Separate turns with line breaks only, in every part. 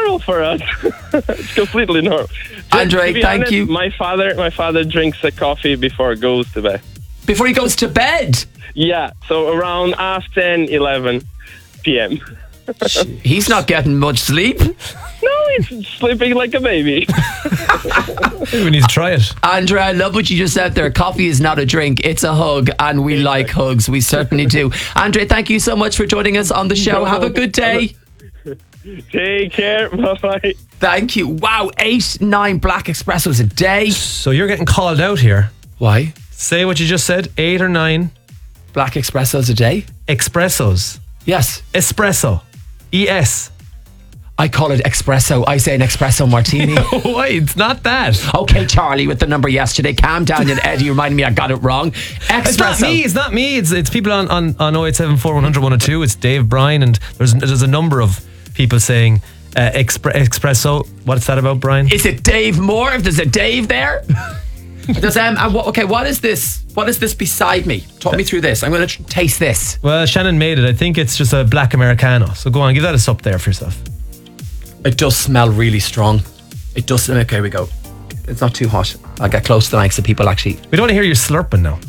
normal for us. It's completely normal.
Andre, thank you.
My father drinks a coffee before he goes to bed.
Before he goes to bed?
Yeah, so around half 10, 11 p.m.
He's not getting much sleep.
No, he's sleeping like a baby.
We need to try it.
Andrea, I love what you just said there. Coffee is not a drink, it's a hug, and we like hugs. We certainly do. Andrea, thank you so much for joining us on the show. Have a good day.
Take care. Bye-bye.
Thank you. Wow, 8-9 black espressos a day.
So you're getting called out here.
Why?
Say what you just said. 8 or 9
black espressos a day?
Espressos.
Yes.
Espresso. ES.
I call it espresso. I say an espresso martini.
Wait, it's not that.
Okay, Charlie, with the number yesterday. Calm down, and Eddie reminded me I got it wrong. Espresso.
It's not me. It's people on 0874 100 102. It's Dave Bryan, and there's a number of people saying espresso. What's that about, Brian?
Is it Dave Moore? If there's a Dave there. Okay, what is this? What is this beside me? Talk me through this. I'm going to taste this.
Well, Shannon made it. I think it's just a black Americano. So go on, give that a sup there for yourself.
It does smell really strong. It does. Okay, here we go. It's not too hot. I'll get close to the mic so people actually.
We don't want to hear you slurping now.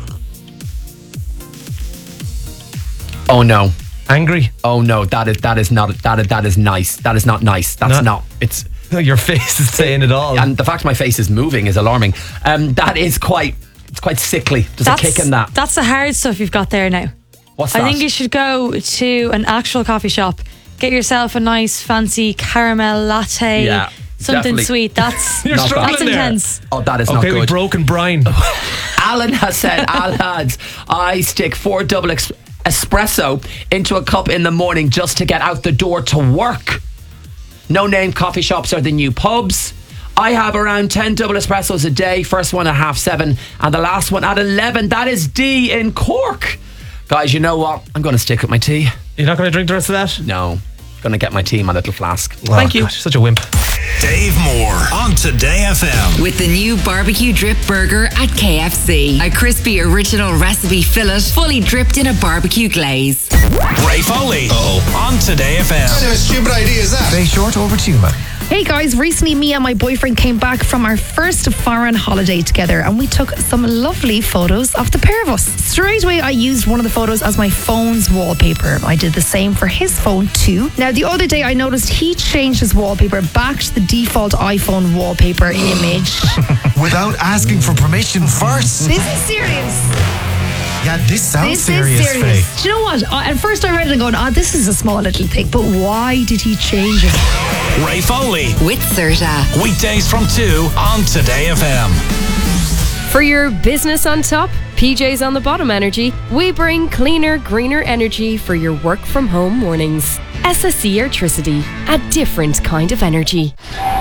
Oh no.
Angry?
Oh no, that is not nice. That is not nice. That's not. It's.
Your face is saying it all.
And the fact my face is moving is alarming. That is quite sickly. There's a kick in that.
That's the hard stuff you've got there now.
What's that?
I think you should go to an actual coffee shop. Get yourself a nice fancy caramel latte.
Yeah,
something
definitely.
Sweet. That's
You're struggling
that's intense.
There.
Oh, that is not good.
Okay, we've broken Brian.
Alan has said, lads, I stick 4 double espresso into a cup in the morning just to get out the door to work. No name coffee shops are the new pubs. I have around 10 double espressos a day. First one at 7:30 and the last one at 11. That is D in Cork. Guys, you know what? I'm going to stick with my tea.
You're not going to drink the rest of that?
No. Going to get my tea in my little flask.
Oh,
Thank you.
Gosh, you're such a wimp.
Dave Moore on Today FM.
With the new barbecue drip burger at KFC. A crispy original recipe fillet fully dripped in a barbecue glaze.
Ray Foley on Today FM.
What kind of stupid idea is that?
Very short, over to you, man.
Hey guys, recently me and my boyfriend came back from our first foreign holiday together and we took some lovely photos of the pair of us. Straight away I used one of the photos as my phone's wallpaper. I did the same for his phone too. Now the other day I noticed he changed his wallpaper back to the default iPhone wallpaper image.
Without asking for permission first.
This is serious.
Yeah, this sounds serious, Faye.
Do you know what? At first I read it and going, this is a small little thing, but why did he change it?
Ray Foley.
With Serta.
Weekdays from 2 on Today FM.
For your business on top, PJ's on the bottom energy, we bring cleaner, greener energy for your work from home mornings. SSE Airtricity, a different kind of energy.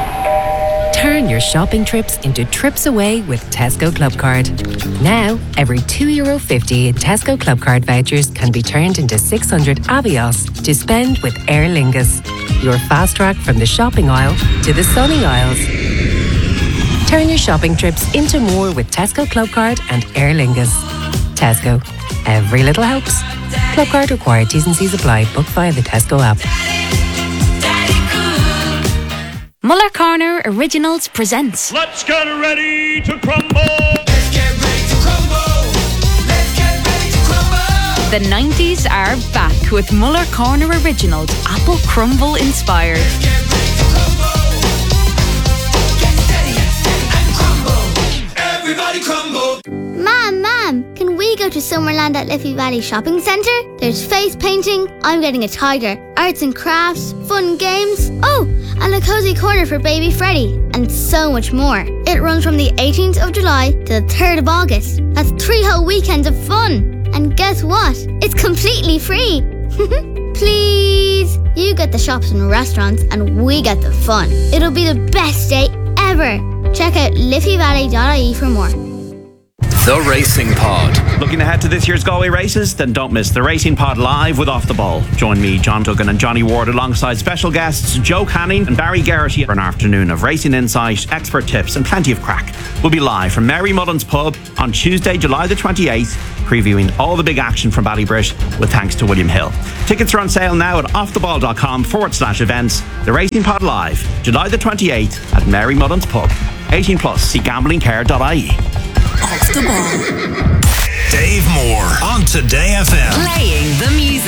Turn your shopping trips into trips away with Tesco Clubcard. Now, every €2.50 in Tesco Clubcard vouchers can be turned into 600 Avios to spend with Aer Lingus. Your fast track from the shopping aisle to the sunny aisles. Turn your shopping trips into more with Tesco Clubcard and Aer Lingus. Tesco. Every little helps. Clubcard required. T's and C's apply. Book via the Tesco app.
Muller Corner Originals presents
Let's get ready to crumble.
Let's get ready to crumble. Let's get ready to crumble. The 90s are back with Muller Corner Originals Apple Crumble inspired. Let's get ready to crumble. Get steady and crumble. Everybody crumble.
Mom, can we go to Summerland at Liffey Valley Shopping Centre? There's face painting, I'm getting a tiger, arts and crafts, fun games, and a cozy corner for baby Freddie, and so much more. It runs from the 18th of July to the 3rd of August. That's 3 whole weekends of fun. And guess what? It's completely free. Please. You get the shops and restaurants and we get the fun. It'll be the best day ever. Check out liffeyvalley.ie for more.
The Racing Pod.
Looking ahead to this year's Galway races? Then don't miss the Racing Pod live with Off the Ball. Join me, John Duggan and Johnny Ward alongside special guests Joe Canning and Barry Garrity for an afternoon of racing insight, expert tips and plenty of crack. We'll be live from Mary Mullen's Pub on Tuesday, July the 28th, previewing all the big action from Ballybrit with thanks to William Hill. Tickets are on sale now at offtheball.com/events. The Racing Pod live, July the 28th at Mary Mullen's Pub. 18 plus, see gamblingcare.ie.
Off the Ball.
Dave Moore on Today FM.
Playing the music.